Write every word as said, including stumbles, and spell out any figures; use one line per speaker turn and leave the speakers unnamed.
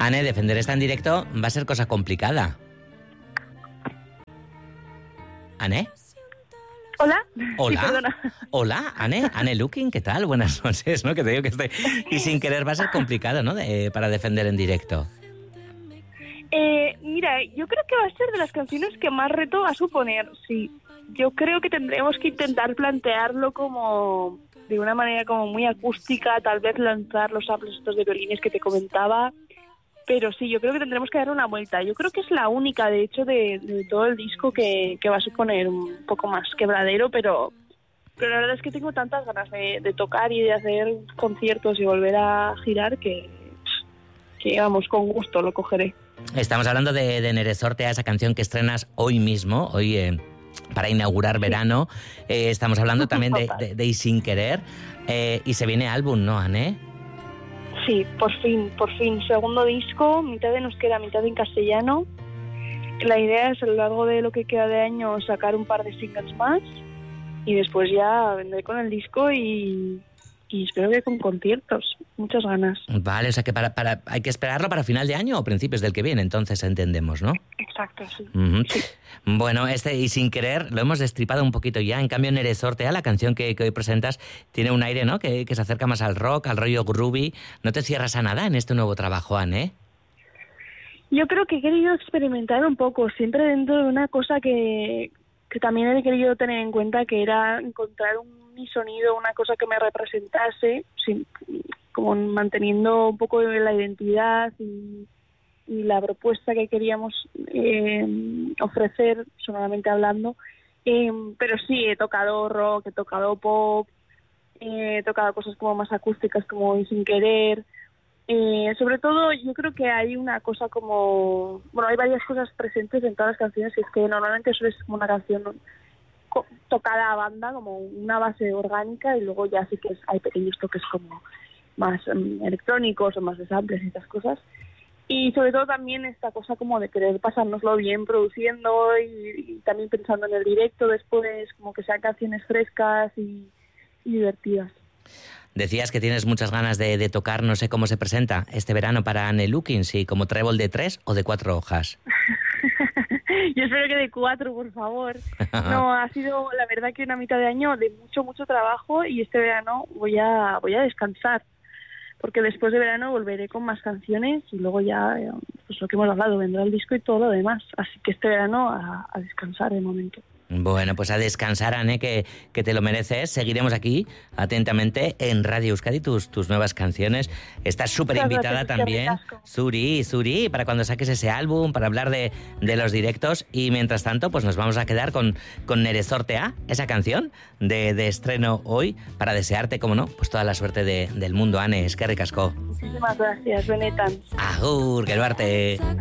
Ane, defender esta en directo va a ser cosa complicada. ¿Ane?
¿Hola?
Hola.
Sí, perdona.
Hola, Ane, Ane Lukin, ¿qué tal? Buenas noches, ¿no? Que te digo que estoy... Y sin querer va a ser complicado, ¿no? De, para defender en directo.
Eh, mira, yo creo que va a ser de las canciones que más reto va a suponer, sí. Yo creo que tendremos que intentar plantearlo como de una manera como muy acústica, tal vez lanzar los samples estos de violines que te comentaba, pero sí, yo creo que tendremos que darle una vuelta. Yo creo que es la única, de hecho, de, de todo el disco que, que va a suponer un poco más quebradero, pero, pero la verdad es que tengo tantas ganas de, de tocar y de hacer conciertos y volver a girar que, que vamos, con gusto lo cogeré.
Estamos hablando de, de Neresortea, esa canción que estrenas hoy mismo, hoy eh, para inaugurar verano. Eh, estamos hablando también de, de, de Y Sin Querer. Eh, y se viene álbum, ¿no, Ane?
Sí, por fin, por fin. Segundo disco, mitad de nos queda, mitad en castellano. La idea es a lo largo de lo que queda de año sacar un par de singles más y después ya vendré con el disco y, y espero que con conciertos. Muchas ganas.
Vale, o sea que para, para hay que esperarlo para final de año o principios del que viene, entonces entendemos, ¿no?
Exacto, sí.
Uh-huh.
Sí.
Bueno, este Y Sin Querer lo hemos destripado un poquito ya. En cambio, Neresortea, la canción que, que hoy presentas, tiene un aire, ¿no? Que, que se acerca más al rock, al rollo groovy. ¿No te cierras a nada en este nuevo trabajo, Ane?
Yo creo que he querido experimentar un poco, siempre dentro de una cosa que, que también he querido tener en cuenta, que era encontrar un mi sonido, una cosa que me representase, sin, como manteniendo un poco la identidad y, y la propuesta que queríamos eh, ofrecer, sonoramente hablando. Eh, pero sí, he tocado rock, he tocado pop, eh, he tocado cosas como más acústicas, como Y Sin Querer. Eh, sobre todo, yo creo que hay una cosa como... Bueno, hay varias cosas presentes en todas las canciones, y es que normalmente eso es como una canción tocada a banda, como una base orgánica, y luego ya sí que es, hay pequeños toques como más um, electrónicos o más de samples y estas cosas. Y sobre todo también esta cosa como de querer pasárnoslo bien produciendo y, y también pensando en el directo después, como que sean canciones frescas y, y divertidas.
Decías que tienes muchas ganas de, de tocar, no sé cómo se presenta este verano para Ane Lukin, si como trébol de tres o de cuatro hojas.
Yo espero que de cuatro, por favor. No, ha sido la verdad que una mitad de año de mucho, mucho trabajo, y este verano voy a voy a descansar, porque después de verano volveré con más canciones y luego ya, pues lo que hemos hablado, vendrá el disco y todo lo demás. Así que este verano a, a descansar de momento.
Bueno, pues a descansar, Ane, que, que te lo mereces. Seguiremos aquí atentamente en Radio Euskadi tus, tus nuevas canciones. Estás súper invitada también, Zuri, Zuri, para cuando saques ese álbum, para hablar de, de los directos. Y mientras tanto, pues nos vamos a quedar con, con Neresortea, esa canción de, de estreno hoy, para desearte, como no, pues toda la suerte de, del mundo, Ane. Eskerrik asko.
Muchísimas gracias, Benetan.
Agur, Geruarte.